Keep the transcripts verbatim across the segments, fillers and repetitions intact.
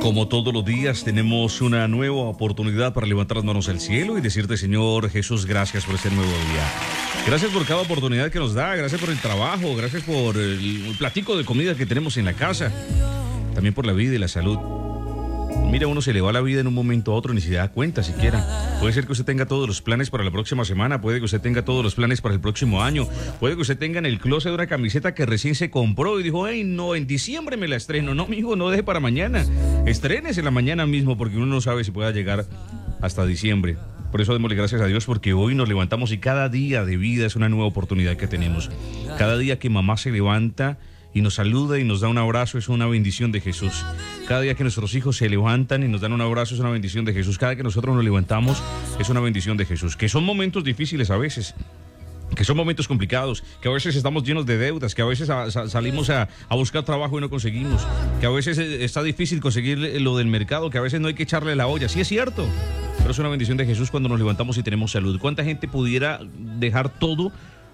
Como todos los días tenemos una nueva oportunidad para levantar las manos al cielo y decirte, Señor Jesús, gracias por este nuevo día. Gracias por cada oportunidad que nos da, gracias por el trabajo, gracias por el platico de comida que tenemos en la casa, también por la vida y la salud. Mira, uno se le va la vida en un momento a otro y ni se da cuenta siquiera. Puede ser que usted tenga todos los planes para la próxima semana, puede que usted tenga todos los planes para el próximo año, puede que usted tenga en el closet una camiseta que recién se compró y dijo, hey, no, en diciembre me la estreno. No, amigo, no deje para mañana. Estrénese la mañana mismo porque uno no sabe si pueda llegar hasta diciembre. Por eso démosle gracias a Dios porque hoy nos levantamos y cada día de vida es una nueva oportunidad que tenemos. Cada día que mamá se levanta y nos saluda y nos da un abrazo es una bendición de Jesús. Cada día que nuestros hijos se levantan y nos dan un abrazo es una bendición de Jesús. Cada día que nosotros nos levantamos es una bendición de Jesús. Que son momentos difíciles a veces, que son momentos complicados, que a veces estamos llenos de deudas, que a veces a, a, salimos a, a buscar trabajo y no conseguimos, que a veces está difícil conseguir lo del mercado, que a veces no hay que echarle la olla. Sí es cierto, pero es una bendición de Jesús cuando nos levantamos y tenemos salud. ¿Cuánta gente pudiera dejar todo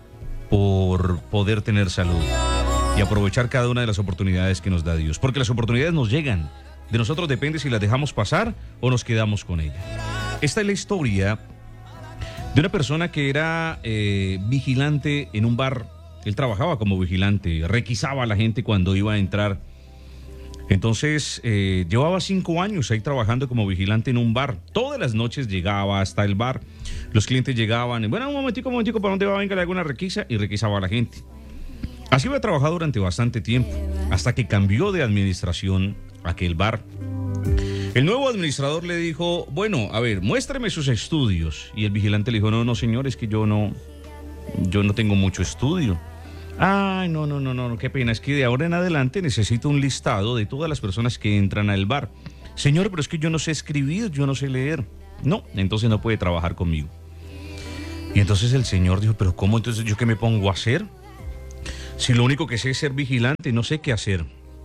por poder tener salud y aprovechar cada una de las oportunidades que nos da Dios? Porque las oportunidades nos llegan. De nosotros depende si las dejamos pasar o nos quedamos con ellas. Esta es la historia de una persona que era eh, vigilante en un bar. Él trabajaba como vigilante, requisaba a la gente cuando iba a entrar. Entonces, eh, llevaba cinco años ahí trabajando como vigilante en un bar. Todas las noches llegaba hasta el bar. Los clientes llegaban, bueno, un momentico, un momentico, ¿para dónde va? Venga, le hago una requisa, y requisaba a la gente. Así había trabajado durante bastante tiempo, hasta que cambió de administración aquel bar. El nuevo administrador le dijo, bueno, a ver, muéstreme sus estudios. Y el vigilante le dijo, no, no, señor, es que yo no, yo no tengo mucho estudio. Ay, no, no, no, no, qué pena, es que de ahora en adelante necesito un listado de todas las personas que entran al bar. Señor, pero es que yo no sé escribir, yo no sé leer. No, entonces no puede trabajar conmigo. Y entonces el señor dijo, pero ¿cómo entonces yo qué me pongo a hacer? Si lo único que sé es ser vigilante, no sé qué hacer.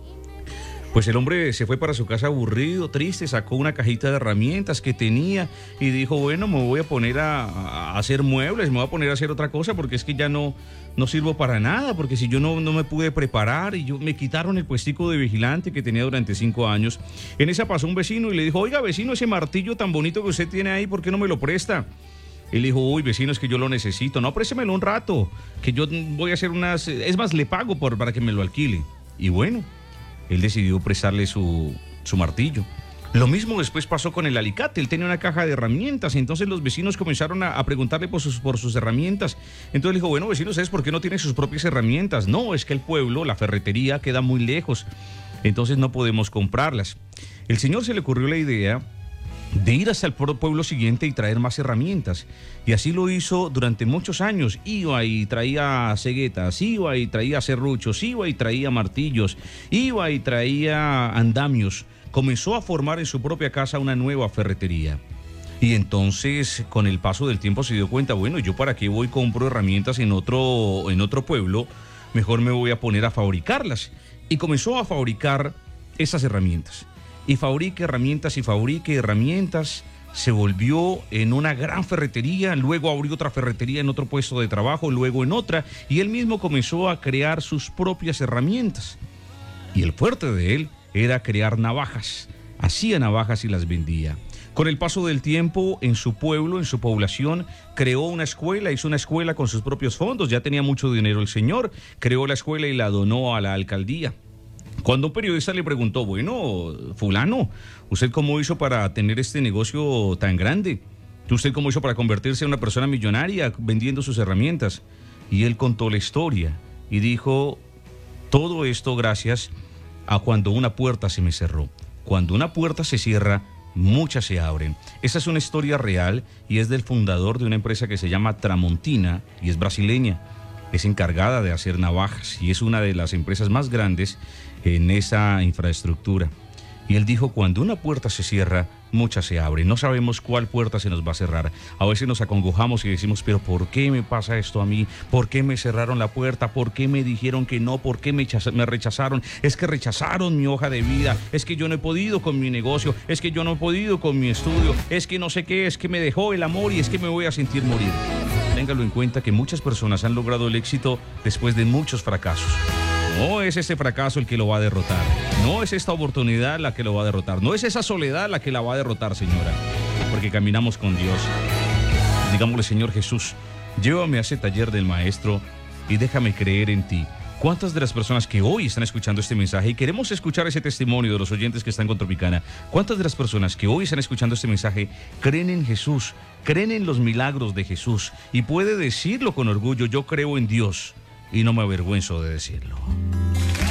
Pues el hombre se fue para su casa aburrido, triste, sacó una cajita de herramientas que tenía y dijo, bueno, me voy a poner a, a hacer muebles, me voy a poner a hacer otra cosa porque es que ya no, no sirvo para nada, porque si yo no, no me pude preparar y yo, me quitaron el puestico de vigilante que tenía durante cinco años. En esa pasó un vecino y le dijo, oiga, vecino, ese martillo tan bonito que usted tiene ahí, ¿por qué no me lo presta? Él dijo, uy, vecino, es que yo lo necesito. No, préstemelo un rato, que yo voy a hacer unas... Es más, le pago por, para que me lo alquile. Y bueno, él decidió prestarle su, su martillo. Lo mismo después pasó con el alicate. Él tenía una caja de herramientas. Entonces los vecinos comenzaron a, a preguntarle por sus, por sus herramientas. Entonces le dijo, bueno, vecinos, ¿sabes por qué no tiene sus propias herramientas? No, es que el pueblo, la ferretería, queda muy lejos. Entonces no podemos comprarlas. El señor se le ocurrió la idea de ir hasta el pueblo siguiente y traer más herramientas. Y así lo hizo durante muchos años. Iba y traía ceguetas, iba y traía serruchos, iba y traía martillos, iba y traía andamios. Comenzó a formar en su propia casa una nueva ferretería. Y entonces, con el paso del tiempo se dio cuenta, bueno, yo para qué voy y compro herramientas en otro, en otro pueblo, mejor me voy a poner a fabricarlas. Y comenzó a fabricar esas herramientas. Y fabrique herramientas y fabrique herramientas, se volvió en una gran ferretería, luego abrió otra ferretería en otro puesto de trabajo, luego en otra, y él mismo comenzó a crear sus propias herramientas. Y el fuerte de él era crear navajas, hacía navajas y las vendía. Con el paso del tiempo, en su pueblo, en su población, creó una escuela, hizo una escuela con sus propios fondos, ya tenía mucho dinero el señor, creó la escuela y la donó a la alcaldía. Cuando un periodista le preguntó, bueno, fulano, ¿usted cómo hizo para tener este negocio tan grande? ¿Usted cómo hizo para convertirse en una persona millonaria vendiendo sus herramientas? Y él contó la historia y dijo, todo esto gracias a cuando una puerta se me cerró. Cuando una puerta se cierra, muchas se abren. Esa es una historia real y es del fundador de una empresa que se llama Tramontina y es brasileña. Es encargada de hacer navajas y es una de las empresas más grandes en esa infraestructura. Y él dijo, cuando una puerta se cierra, muchas se abren. No sabemos cuál puerta se nos va a cerrar. A veces nos acongojamos y decimos, pero ¿por qué me pasa esto a mí? ¿Por qué me cerraron la puerta? ¿Por qué me dijeron que no? ¿Por qué me, me rechazaron? Es que rechazaron mi hoja de vida. Es que yo no he podido con mi negocio. Es que yo no he podido con mi estudio. Es que no sé qué. Es que me dejó el amor y es que me voy a sentir morir. Téngalo en cuenta que muchas personas han logrado el éxito después de muchos fracasos. No es ese fracaso el que lo va a derrotar. No es esta oportunidad la que lo va a derrotar. No es esa soledad la que la va a derrotar, señora. Porque caminamos con Dios. Digámosle, Señor Jesús, llévame a ese taller del Maestro y déjame creer en ti. ¿Cuántas de las personas que hoy están escuchando este mensaje y queremos escuchar ese testimonio de los oyentes que están con Tropicana, cuántas de las personas que hoy están escuchando este mensaje creen en Jesús, creen en los milagros de Jesús y puede decirlo con orgullo, yo creo en Dios y no me avergüenzo de decirlo?